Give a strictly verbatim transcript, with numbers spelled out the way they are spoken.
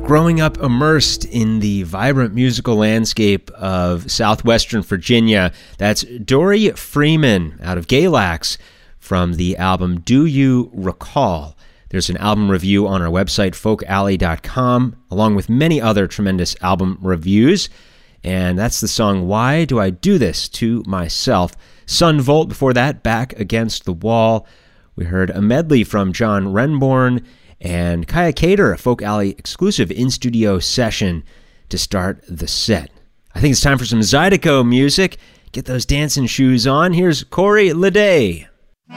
growing up immersed in the vibrant musical landscape of southwestern Virginia. That's Dory Freeman out of Galax from the album Do You Recall? There's an album review on our website, folk alley dot com, along with many other tremendous album reviews. And that's the song Why Do I Do This to Myself? Sun Volt before that, Back Against the Wall. We heard a medley from John Renborn and Kaya Cater, a Folk Alley exclusive in-studio session to start the set. I think it's time for some Zydeco music. Get those dancing shoes on. Here's Corey Leday.